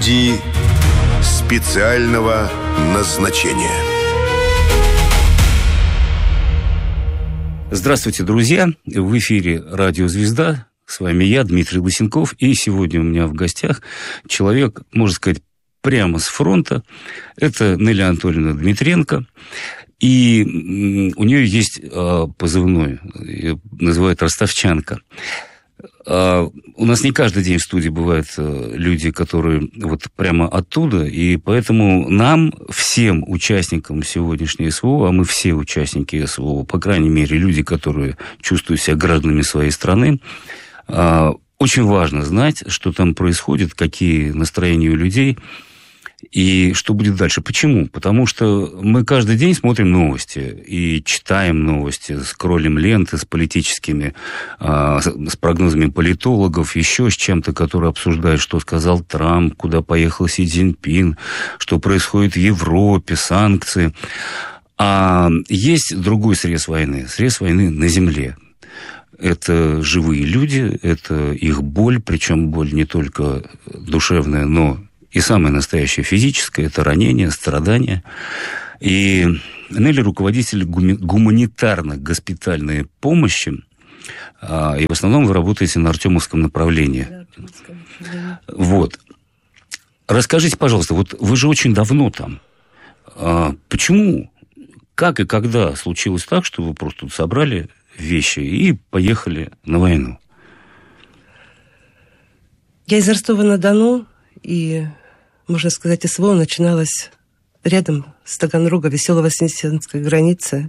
Люди специального назначения. Здравствуйте, друзья! В эфире «Радио Звезда». С вами я, Дмитрий Лысенков. И сегодня у меня в гостях человек, можно сказать, прямо с фронта. Это Неля Анатольевна Дмитренко. И у нее есть позывной, ее называют «Ростовчанка». У нас не каждый день в студии бывают люди, которые вот прямо оттуда, и поэтому нам, всем участникам сегодняшней СВО, а мы все участники СВО, по крайней мере, люди, которые чувствуют себя гражданами своей страны, очень важно знать, что там происходит, какие настроения у людей, и что будет дальше. Почему? Потому что мы каждый день смотрим новости и читаем новости, скроллим ленты с политическими, с прогнозами политологов, еще с чем-то, которые обсуждают, что сказал Трамп, куда поехал Си Цзиньпин, что происходит в Европе, санкции. А есть другой срез войны на земле. Это живые люди, это их боль, причем боль не только душевная, но и самое настоящее физическое – это ранение, страдания. И Нелли – руководитель гуманитарно-госпитальной помощи. И в основном вы работаете на Артемовском направлении. Да. Вот. Расскажите, пожалуйста, вот вы же очень давно там. Почему, как и когда случилось так, что вы просто тут собрали вещи и поехали на войну? Я из Ростова-на-Дону, и... можно сказать, СВО начиналось рядом с Таганрога, Весело-Вознесенской границы.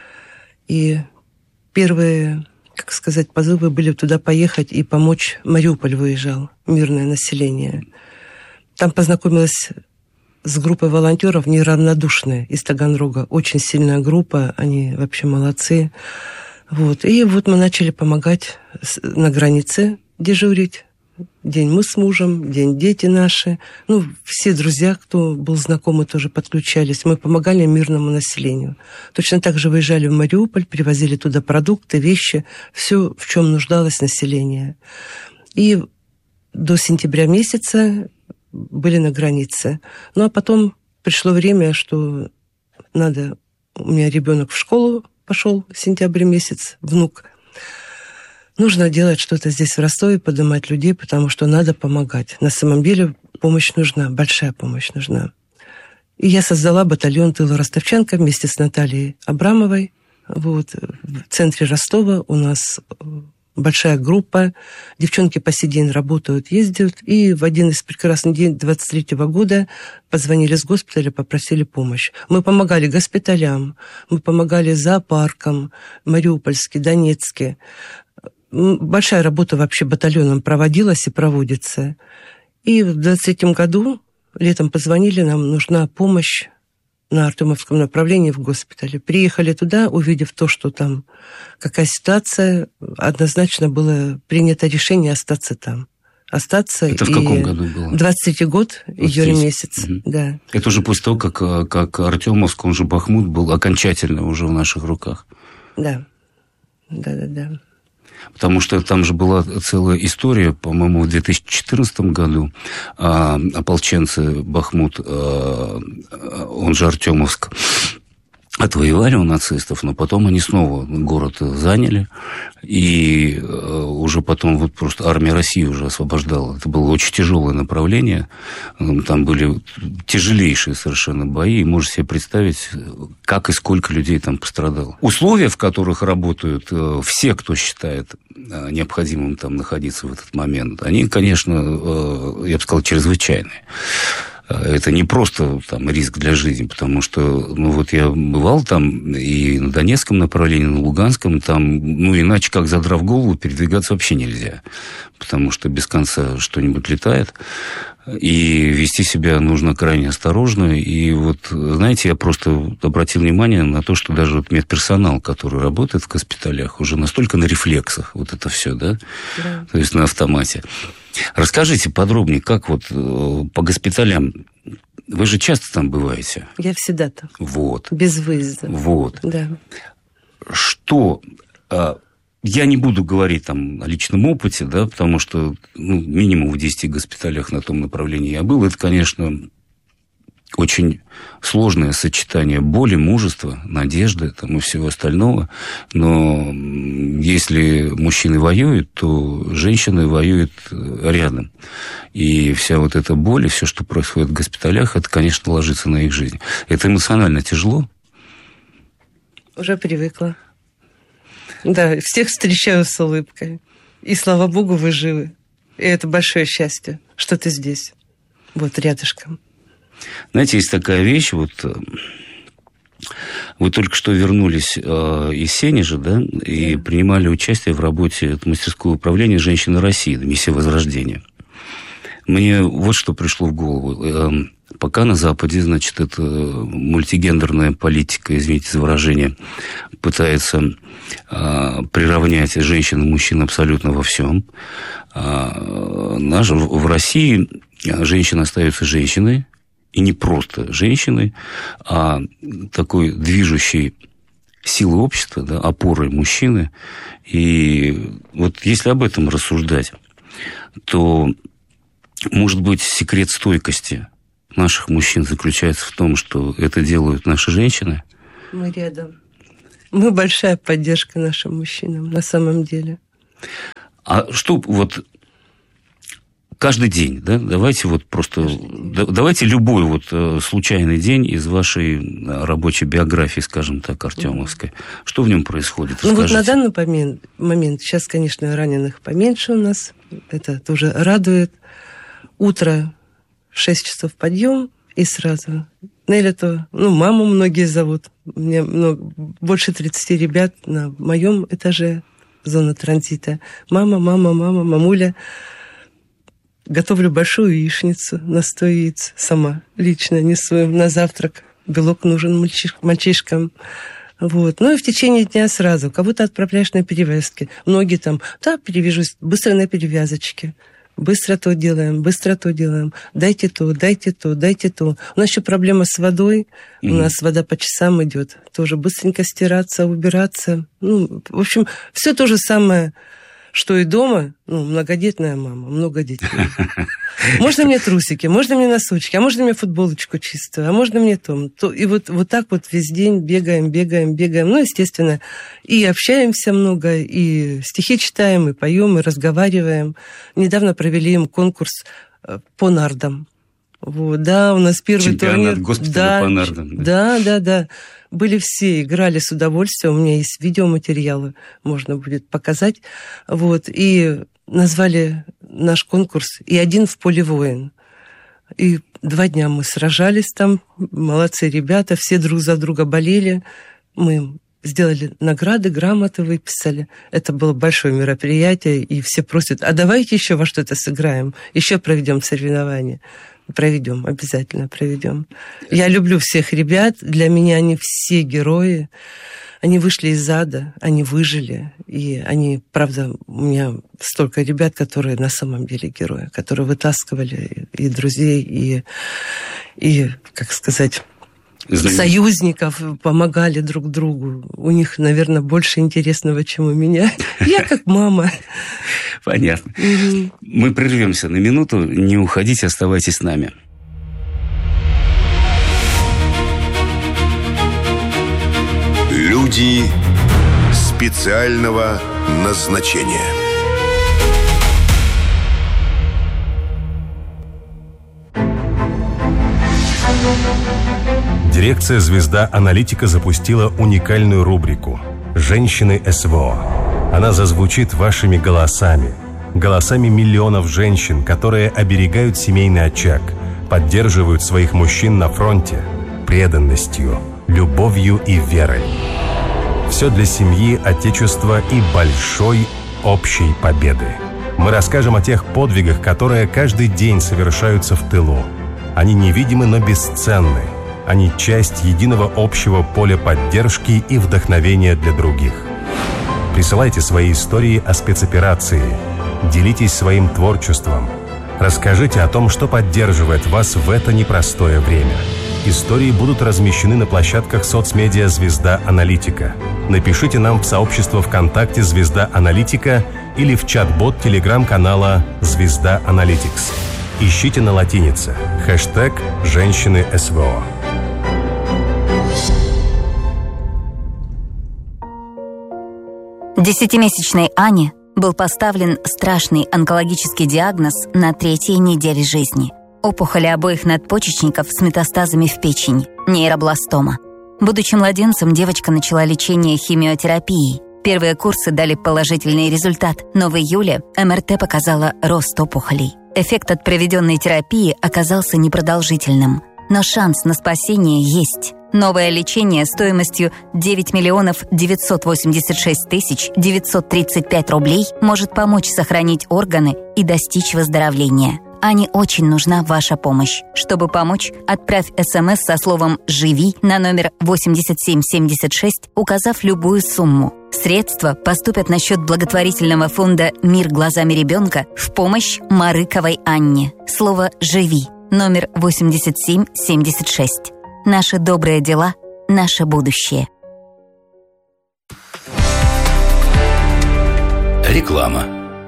И первые, как сказать, позывы были туда поехать и помочь. Мариуполь выезжал, мирное население. Там познакомилась с группой волонтеров неравнодушные из Таганрога. Очень сильная группа, они вообще молодцы. Вот. И вот мы начали помогать на границе дежурить. День мы с мужем, день дети наши. Ну, все друзья, кто был знакомы, тоже подключались. Мы помогали мирному населению. Точно так же выезжали в Мариуполь, привозили туда продукты, вещи, все, в чем нуждалось население. И до сентября месяца были на границе. Ну, а потом пришло время, что надо... У меня ребенок в школу пошел в сентябре месяц, внук. Нужно делать что-то здесь в Ростове, поднимать людей, потому что надо помогать. На самом деле помощь нужна, большая помощь нужна. И я создала батальон «Тыла Ростовчанка» вместе с Натальей Абрамовой. Вот. В центре Ростова у нас большая группа. Девчонки по сей день работают, ездят. И в один из прекрасных дней 23-го года позвонили с госпиталя, попросили помощь. Мы помогали госпиталям, мы помогали зоопаркам, Мариупольске, Донецке. Большая работа вообще батальоном проводилась и проводится. И в 23-м году летом позвонили, нам нужна помощь на Артемовском направлении в госпитале. Приехали туда, увидев то, что там какая ситуация, однозначно было принято решение остаться там. Остаться. Это в каком году было? 23-й год, июль месяц. Угу. Да. Это уже после того, как Артемовск, он же Бахмут, был окончательно уже в наших руках. Да. Да. Потому что там же была целая история, по-моему, в 2014 году ополченцы Бахмут, он же Артемовск, отвоевали у нацистов, но потом они снова город заняли, и уже потом вот просто армия России уже освобождала. Это было очень тяжелое направление, там были тяжелейшие совершенно бои, и можете себе представить, как и сколько людей там пострадало. Условия, в которых работают все, кто считает необходимым там находиться в этот момент, они, конечно, я бы сказал, чрезвычайные. Это не просто там риск для жизни, потому что, ну, вот я бывал там и на Донецком направлении, на Луганском, там, ну, иначе как задрав голову передвигаться вообще нельзя, потому что без конца что-нибудь летает, и вести себя нужно крайне осторожно, и вот, знаете, я просто обратил внимание на то, что даже вот медперсонал, который работает в госпиталях, уже настолько на рефлексах, вот это все, да? То есть на автомате. Расскажите подробнее, как вот по госпиталям, вы же часто там бываете? Я всегда там. Вот. Без выезда. Вот. Да. Что Я не буду говорить там о личном опыте, да, потому что минимум в 10 госпиталях на том направлении я был. Это, конечно, очень сложное сочетание боли, мужества, надежды там, и всего остального. Но если мужчины воюют, то женщины воюют рядом. И вся вот эта боль, и все, что происходит в госпиталях, это, конечно, ложится на их жизнь. Это эмоционально тяжело. Уже привыкла. Да, всех встречаю с улыбкой. И, слава богу, вы живы. И это большое счастье, что ты здесь, вот рядышком. Знаете, есть такая вещь, вот вы только что вернулись из Сенежа, да, и принимали участие в работе мастерского управления «Женщины России», миссия Возрождения. Мне вот что пришло в голову. Пока на Западе, значит, эта мультигендерная политика, извините за выражение, пытается приравнять женщин и мужчин абсолютно во всем, в России женщина остается женщиной, и не просто женщиной, а такой движущей силой общества, да, опорой мужчины. И вот если об этом рассуждать, то, может быть, секрет стойкости наших мужчин заключается в том, что это делают наши женщины? Мы рядом. Мы большая поддержка нашим мужчинам, на самом деле. А что вот каждый день, да? Давайте вот просто... Давайте любой вот случайный день из вашей рабочей биографии, скажем так, артемовской. Что в нем происходит? Ну вот на данный момент, сейчас, конечно, раненых поменьше у нас. Это тоже радует. Утро, 6 часов подъем, и сразу... Неля-то, маму многие зовут. У меня больше 30 ребят на моем этаже, зона транзита. Мама, мамуля. Готовлю большую яичницу, настой яиц сама, лично несу на завтрак. Белок нужен мальчишкам. Вот. Ну и в течение дня сразу. Кого-то отправляешь на перевязки. Многие там, перевяжусь, быстро на перевязочке. Быстро то делаем. Дайте то. У нас еще проблема с водой. У нас вода по часам идет. Тоже быстренько стираться, убираться. В общем, все то же самое, что и дома. Многодетная мама, много детей. Можно мне трусики, можно мне носочки, а можно мне футболочку чистую, а можно мне то. И вот так вот весь день бегаем. Естественно, и общаемся много, и стихи читаем, и поем, и разговариваем. Недавно провели им конкурс по нардам. Вот, да, у нас первый чемпионат турнир. госпиталя по нардам. Да. Были все, играли с удовольствием. У меня есть видеоматериалы, можно будет показать. Вот, и назвали наш конкурс «И один в поле воин». И 2 дня мы сражались там. Молодцы ребята, все друг за друга болели. Мы сделали награды, грамоты выписали. Это было большое мероприятие, и все просят, а давайте еще во что-то сыграем, еще проведем соревнования. Проведем, обязательно проведем. Я люблю всех ребят, для меня они все герои. Они вышли из ада, они выжили, и они, правда, у меня столько ребят, которые на самом деле герои, которые вытаскивали и друзей, и как сказать, союзников, помогали друг другу. У них, наверное, больше интересного, чем у меня. Я как мама. Понятно. Мы прервемся на минуту. Не уходите, оставайтесь с нами. Люди специального назначения. Дирекция «Звезда Аналитика» запустила уникальную рубрику «Женщины СВО». Она зазвучит вашими голосами миллионов женщин, которые оберегают семейный очаг, поддерживают своих мужчин на фронте преданностью, любовью и верой. Все для семьи, отечества и большой общей победы. Мы расскажем о тех подвигах, которые каждый день совершаются в тылу. Они невидимы, но бесценны. Они часть единого общего поля поддержки и вдохновения для других. Присылайте свои истории о спецоперации. Делитесь своим творчеством. Расскажите о том, что поддерживает вас в это непростое время. истории будут размещены на площадках соцмедиа «Звезда Аналитика». Напишите нам в сообщество ВКонтакте «Звезда Аналитика» или в чат-бот телеграм-канала «Звезда Аналитикс». Ищите на латинице хэштег «Женщины СВО». Десятимесячной Ане был поставлен страшный онкологический диагноз на 3-й неделе жизни. Опухоли обоих надпочечников с метастазами в печень, нейробластома. Будучи младенцем, девочка начала лечение химиотерапией. Первые курсы дали положительный результат, но в июле МРТ показала рост опухолей. Эффект от проведенной терапии оказался непродолжительным. Но шанс на спасение есть. Новое лечение стоимостью 9 986 935 рублей может помочь сохранить органы и достичь выздоровления. Ане очень нужна ваша помощь. Чтобы помочь, отправь СМС со словом «Живи» на номер 8776, указав любую сумму. Средства поступят на счет благотворительного фонда «Мир глазами ребенка» в помощь Марыковой Анне. Слово «Живи» номер 8776. Наши добрые дела – наше будущее. Реклама.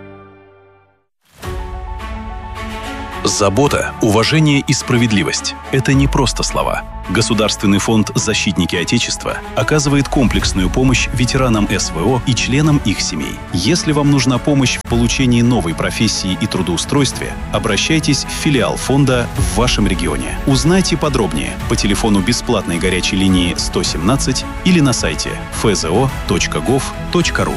Забота, уважение и справедливость – это не просто слова. Государственный фонд «Защитники Отечества» оказывает комплексную помощь ветеранам СВО и членам их семей. Если вам нужна помощь в получении новой профессии и трудоустройстве, обращайтесь в филиал фонда в вашем регионе. Узнайте подробнее по телефону бесплатной горячей линии 117 или на сайте fzo.gov.ru.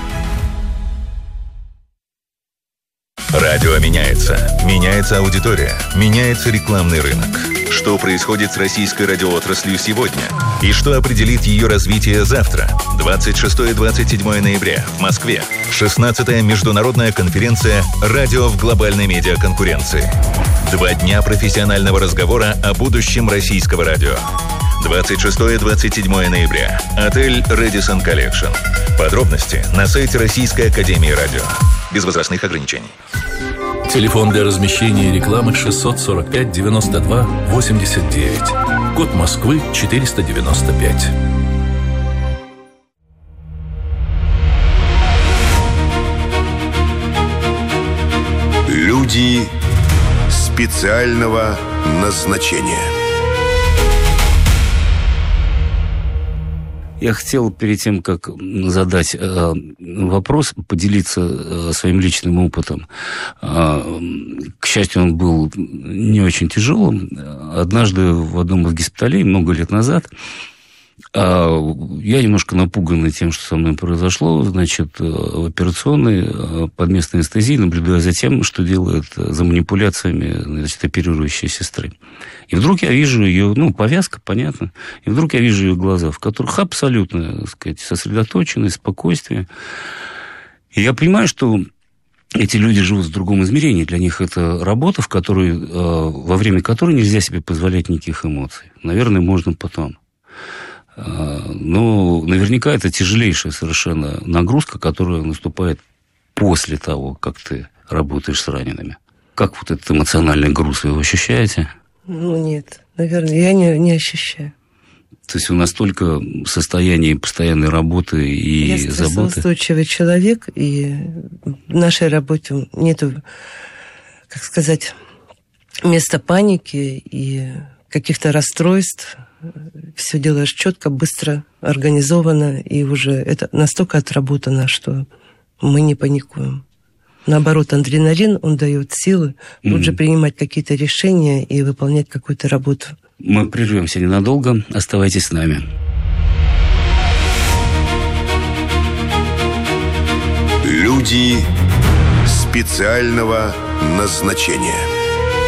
Радио меняется. Меняется аудитория. Меняется рекламный рынок. Что происходит с российской радиоотраслью сегодня? И что определит ее развитие завтра? 26-27 ноября в Москве. 16-я международная конференция «Радио в глобальной медиаконкуренции». 2 дня профессионального разговора о будущем российского радио. 26-27 ноября. Отель Radisson Collection. Подробности на сайте Российской академии радио. Без возрастных ограничений. Телефон для размещения рекламы 645 92 89. Код Москвы 495. Люди специального назначения. Я хотел перед тем, как задать вопрос, поделиться своим личным опытом. К счастью, он был не очень тяжелым. Однажды в одном из госпиталей, много лет назад, я немножко напуганный тем, что со мной произошло, значит, в операционной под местной анестезией, наблюдая за тем, что делает за манипуляциями, значит, оперирующая сестры. И вдруг я вижу ее, повязка, понятно, и вдруг я вижу ее глаза, в которых абсолютно, так сказать, сосредоточенность, спокойствие. И я понимаю, что эти люди живут в другом измерении. Для них это работа, во время которой нельзя себе позволять никаких эмоций. Наверное, можно потом. Но наверняка это тяжелейшая совершенно нагрузка, которая наступает после того, как ты работаешь с ранеными. Как вот этот эмоциональный груз, вы его ощущаете? Нет, наверное, я не ощущаю. То есть вы настолько в состоянии постоянной работы и заботы? Я стрессоустойчивый человек, и в нашей работе нету, как сказать, места паники и каких-то расстройств. Все делаешь четко, быстро, организованно, и уже это настолько отработано, что мы не паникуем. Наоборот, адреналин, он дает силы тут же принимать какие-то решения и выполнять какую-то работу. Мы прервемся ненадолго. Оставайтесь с нами. Люди специального назначения.